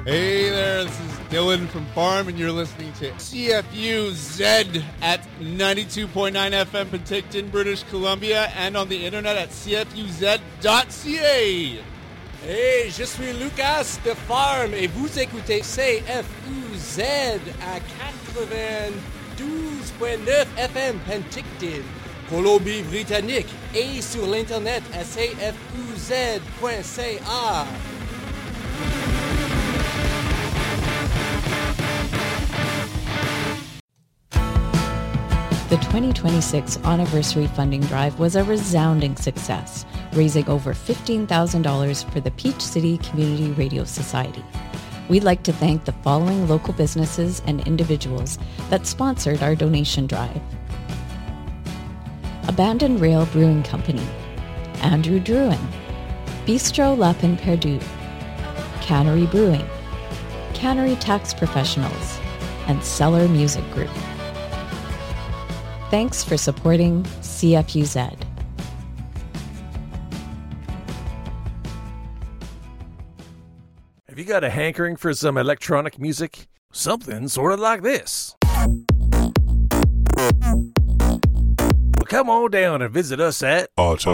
Hey there, this is Dylan from Farm, and you're listening to CFU Z at 92.9 FM Penticton, British Columbia, and on the internet at cfuz.ca. Hey, je suis Lucas de Farm, et vous écoutez CFUZ à 92.9 FM Penticton, Colombie-Britannique, et sur l'internet à cfuz.ca. The 2026 anniversary funding drive was a resounding success, raising over $15,000 for the Peach City Community Radio Society. We'd like to thank the following local businesses and individuals that sponsored our donation drive. Abandoned Rail Brewing Company, Andrew Druin, Bistro Lapin Perdu, Cannery Brewing, Cannery Tax Professionals, and Cellar Music Group. Thanks for supporting CFUZ. Have you got a hankering for some electronic music? Something sort of like this. Well, come on down and visit us at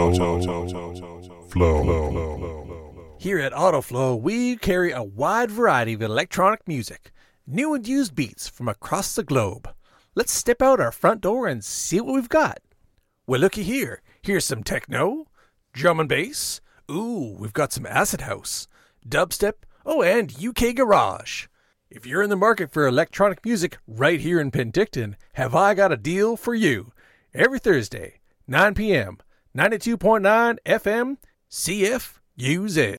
AutoFlow. Here at AutoFlow, we carry a wide variety of electronic music, new and used beats from across the globe. Let's step out our front door and see what we've got. Well, looky here. Here's some techno, drum and bass. Ooh, we've got some acid house, dubstep, and UK garage. If you're in the market for electronic music right here in Penticton, have I got a deal for you. Every Thursday, 9 p.m., 92.9 FM, CFUZ.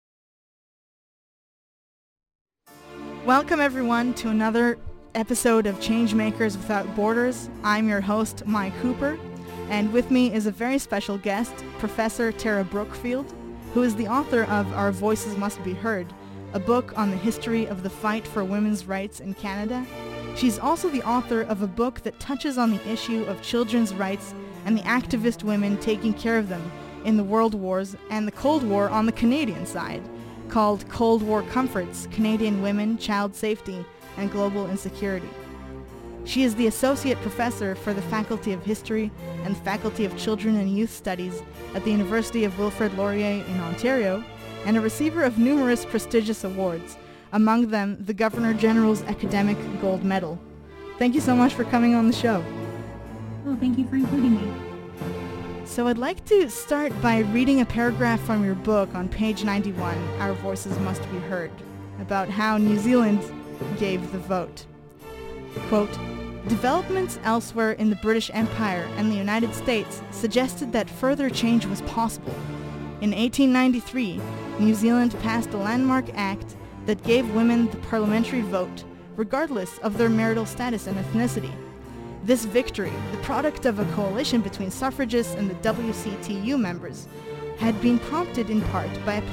Welcome, everyone, to another episode of Changemakers Without Borders. I'm your host, Mike Cooper, and with me is a very special guest, Professor Tara Brookfield, who is the author of Our Voices Must Be Heard, a book on the history of the fight for women's rights in Canada. She's also the author of a book that touches on the issue of children's rights and the activist women taking care of them in the World Wars and the Cold War on the Canadian side, called Cold War Comforts, Canadian Women, Child Safety, and Global Insecurity. She is the Associate Professor for the Faculty of History and the Faculty of Children and Youth Studies at the University of Wilfrid Laurier in Ontario, and a receiver of numerous prestigious awards, among them the Governor-General's Academic Gold Medal. Thank you so much for coming on the show. Oh, thank you for including me. So I'd like to start by reading a paragraph from your book on page 91, Our Voices Must Be Heard, about how New Zealand gave the vote. Quote, developments elsewhere in the British Empire and the United States suggested that further change was possible. In 1893, New Zealand passed a landmark act that gave women the parliamentary vote, regardless of their marital status and ethnicity. This victory, the product of a coalition between suffragists and the WCTU members, had been prompted in part by a